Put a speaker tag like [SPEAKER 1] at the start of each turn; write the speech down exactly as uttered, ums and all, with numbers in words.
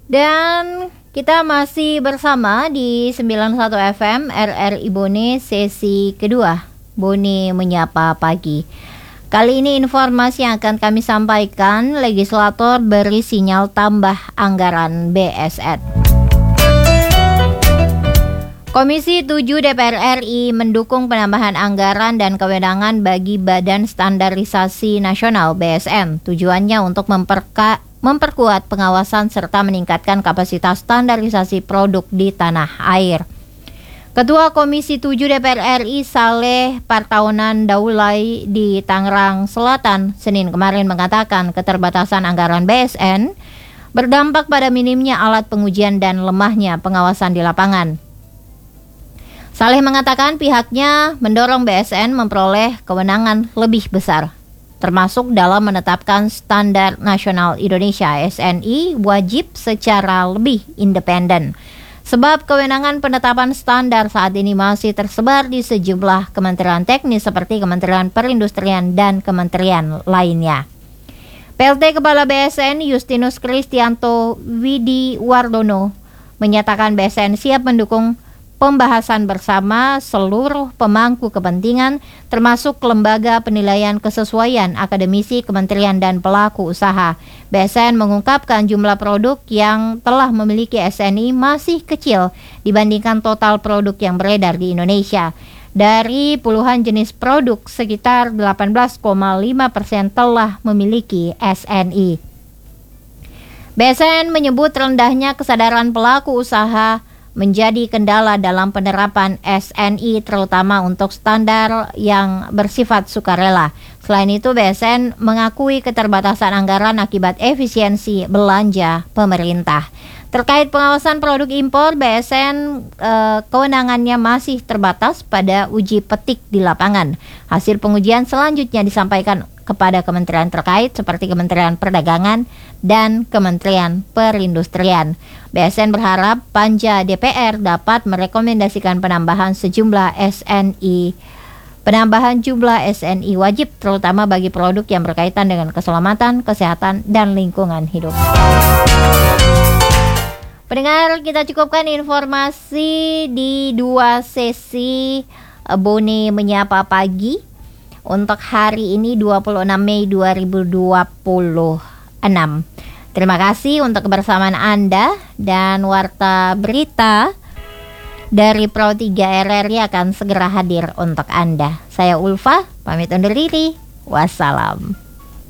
[SPEAKER 1] Dan kita masih bersama di sembilan puluh satu F M R R I Bone sesi kedua, Bone Menyapa Pagi. Kali ini informasi yang akan kami sampaikan, legislator beri sinyal tambah anggaran B S N. Komisi tujuh D P R R I mendukung penambahan anggaran dan kewenangan bagi Badan Standarisasi Nasional B S N. Tujuannya untuk memperka memperkuat pengawasan serta meningkatkan kapasitas standarisasi produk di tanah air. Ketua Komisi tujuh D P R R I Saleh Partaunan Daulay di Tangerang Selatan Senin kemarin mengatakan keterbatasan anggaran B S N berdampak pada minimnya alat pengujian dan lemahnya pengawasan di lapangan. Saleh mengatakan pihaknya mendorong B S N memperoleh kewenangan lebih besar, termasuk dalam menetapkan Standar Nasional Indonesia S N I wajib secara lebih independen. Sebab kewenangan penetapan standar saat ini masih tersebar di sejumlah kementerian teknis seperti Kementerian Perindustrian dan kementerian lainnya. P L T Kepala B S N Justinus Kristianto Widi Wardono menyatakan B S N siap mendukung pembahasan bersama seluruh pemangku kepentingan termasuk lembaga penilaian kesesuaian akademisi, kementerian dan pelaku usaha. B S N mengungkapkan jumlah produk yang telah memiliki S N I masih kecil dibandingkan total produk yang beredar di Indonesia. Dari puluhan jenis produk, sekitar delapan belas koma lima persen telah memiliki S N I. B S N menyebut rendahnya kesadaran pelaku usaha menjadi kendala dalam penerapan S N I terutama untuk standar yang bersifat sukarela. Selain itu, B S N mengakui keterbatasan anggaran akibat efisiensi belanja pemerintah. Terkait pengawasan produk impor, B S N eh, kewenangannya masih terbatas pada uji petik di lapangan. Hasil pengujian selanjutnya disampaikan kepada kementerian terkait seperti Kementerian Perdagangan dan Kementerian Perindustrian. B S N berharap Panja D P R dapat merekomendasikan penambahan sejumlah S N I, penambahan jumlah S N I wajib terutama bagi produk yang berkaitan dengan keselamatan, kesehatan, dan lingkungan hidup. Pendengar, kita cukupkan informasi di dua sesi Bone Menyapa Pagi untuk hari ini dua puluh enam Mei dua ribu dua puluh enam. Terima kasih untuk kebersamaan Anda dan Warta Berita dari Pro tiga R R I akan segera hadir untuk Anda. Saya Ulfa, pamit undur diri. Wassalam.